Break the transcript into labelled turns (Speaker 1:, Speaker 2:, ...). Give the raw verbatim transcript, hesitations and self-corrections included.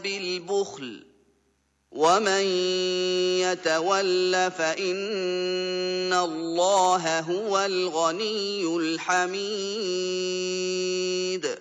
Speaker 1: بِالْبُخْلِ ۗ وَمَن يَتَوَلَّ فَإِنَّ اللَّهَ هُوَ الْغَنِيُّ الْحَمِيدُ.